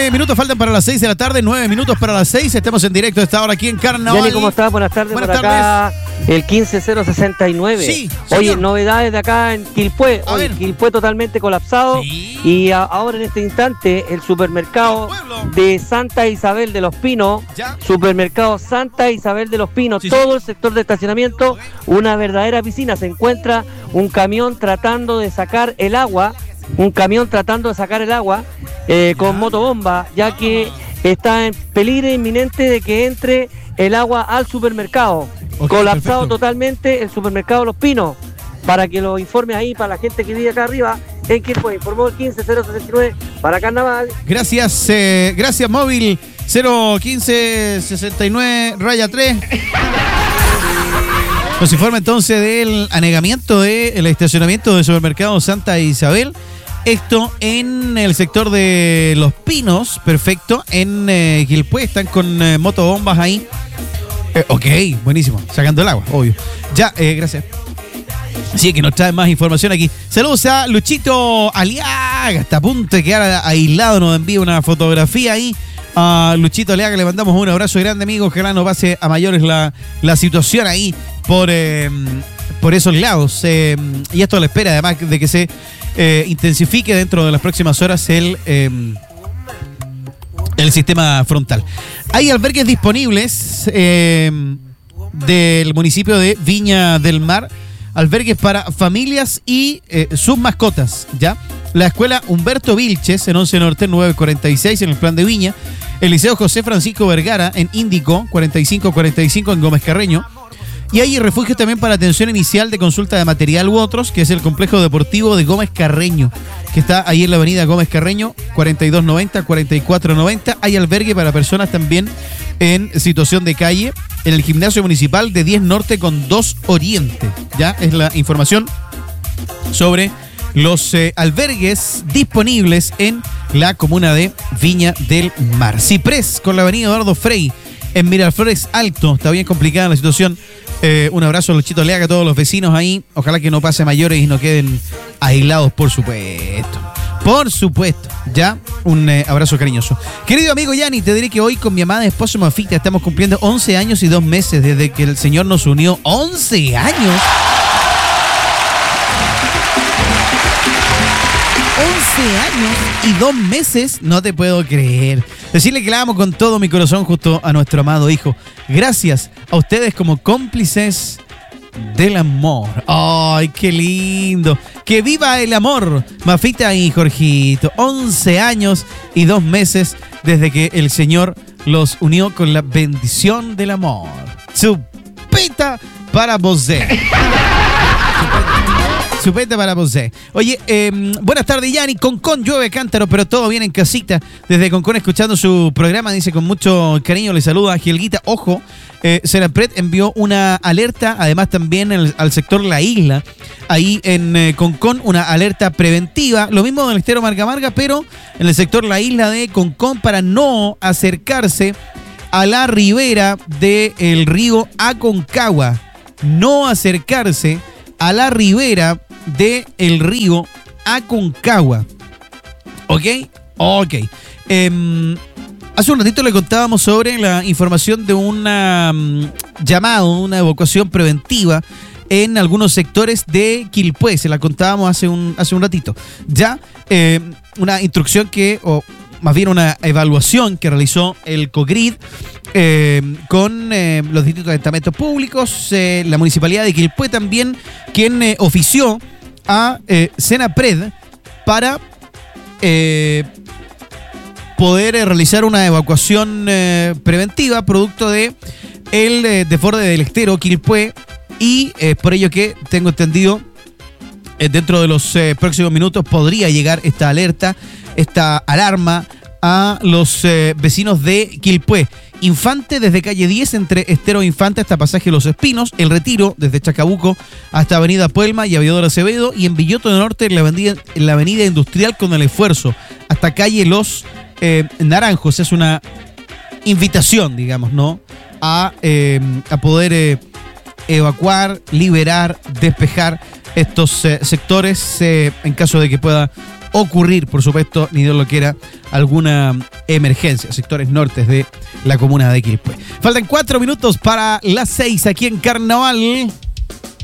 minutos faltan para las 6 de la tarde, 9 minutos para las 6. Estamos en directo a esta hora aquí en Carnaval. Yanni, ¿cómo estás? Buenas tardes. Buenas por acá, el 15069. Sí, oye, señor. novedades de acá en Quilpué. A ver. Quilpué totalmente colapsado. Sí. Y ahora en este instante, el supermercado El pueblo. de Santa Isabel de los Pinos, Ya. supermercado Santa Isabel de los Pinos, Sí, todo el sector de estacionamiento, una verdadera piscina. Se encuentra un camión tratando de sacar el agua. Con motobomba, ya que está en peligro inminente de que entre el agua al supermercado. Ok, Colapsado perfecto. totalmente el supermercado Los Pinos. Para que lo informe ahí, para la gente que vive acá arriba, en quien fue, informó el 15069 para Carnaval. Gracias, gracias móvil 01569-3. Nos informa entonces del anegamiento del estacionamiento del supermercado Santa Isabel. Esto en el sector de Los Pinos, perfecto. En Quilpué están con motobombas ahí. Ok, buenísimo. Sacando el agua, obvio. Ya, gracias. Sí, que nos trae más información aquí. Saludos a Luchito Aliaga. Está a punto de quedar aislado. Nos envía una fotografía ahí. A Luchito Aliaga le mandamos un abrazo grande, amigo. Ojalá no pase a mayores la situación ahí por esos lados. Y esto a la espera, además, de que se intensifique dentro de las próximas horas el sistema frontal. Hay albergues disponibles del municipio de Viña del Mar. Albergues para familias y sus mascotas, ¿ya? La escuela Humberto Vilches, en 11 Norte 946, en el Plan de Viña. El Liceo José Francisco Vergara, en Índico 4545, en Gómez Carreño. Y hay refugios también para atención inicial de consulta de material u otros, que es el Complejo Deportivo de Gómez Carreño, que está ahí en la avenida Gómez Carreño, 4290, 4490. Hay albergue para personas también en situación de calle, en el gimnasio municipal de 10 Norte con 2 Oriente. Ya es la información sobre los albergues disponibles en la comuna de Viña del Mar. Ciprés, con la avenida Eduardo Frei, en Miraflores Alto. Está bien complicada la situación. Un abrazo a Luchito Leaga, a todos los vecinos ahí. Ojalá que no pase mayores y no queden aislados, por supuesto. Por supuesto, ya, un abrazo cariñoso. Querido amigo Yanni, te diré que hoy con mi amada esposa Mafita estamos cumpliendo 11 años y 2 meses desde que el Señor nos unió. ¡11 años! 11 años y 2 meses, no te puedo creer. Decirle que la amo con todo mi corazón justo a nuestro amado hijo. Gracias a ustedes como cómplices del amor. ¡Ay, qué lindo! ¡Que viva el amor! Mafita y Jorgito, 11 años y 2 meses desde que el Señor los unió con la bendición del amor. Chupeta para vos. Chupeta para vos. Oye, buenas tardes, Yanni. Concón, llueve cántaro, pero todo bien en casita. Desde Concón escuchando su programa, dice con mucho cariño, le saluda a Gielguita. Ojo, Senapred envió una alerta, además también al sector La Isla, ahí en Concón, una alerta preventiva. Lo mismo del estero Marga Marga, pero en el sector La Isla de Concón, para no acercarse a la ribera del río Aconcagua. No acercarse a la ribera del río Aconcagua. ¿Ok? Ok. Hace un ratito le contábamos sobre la información de una llamado, una evacuación preventiva en algunos sectores de Quilpué. Se la contábamos hace un ratito. Ya, una instrucción o más bien una evaluación que realizó el COGRID con los distintos estamentos públicos, la Municipalidad de Quilpué también, quien ofició a Senapred para poder realizar una evacuación preventiva producto de el desborde del estero Quilpué, y por ello que tengo entendido dentro de los próximos minutos podría llegar esta alerta, esta alarma a los vecinos de Quilpué. Infante desde calle 10 entre Estero Infante hasta Pasaje Los Espinos, El Retiro desde Chacabuco hasta Avenida Puelma y Aviador Acevedo, y en Villoto del Norte en la avenida Industrial con El Esfuerzo hasta calle Los Naranjos. Es una invitación, digamos, ¿no? A poder evacuar, liberar, despejar estos sectores en caso de que pueda ocurrir, por supuesto, ni Dios lo quiera, alguna emergencia, sectores nortes de la comuna de Quilpué. Faltan 4 minutos para las 6 aquí en Carnaval.